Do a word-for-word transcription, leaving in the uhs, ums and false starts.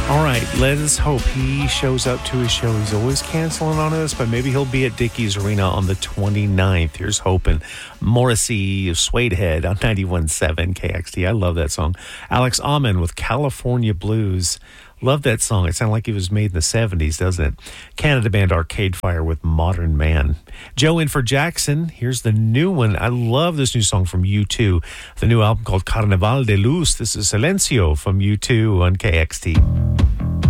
All right, let us hope he shows up to his show. He's always canceling on us, but maybe he'll be at Dickies Arena on the twenty-ninth. Here's hoping. Morrissey, Suedehead on ninety-one point seven K X T. I love that song. Alex Alman with California Blues. Love that song. It sounded like it was made in the seventies, doesn't it? Canada band Arcade Fire with Modern Man. Joe in for Jackson. Here's the new one. I love this new song from U two. The new album called Carnaval de Luz. This is Silencio from U two on K X T.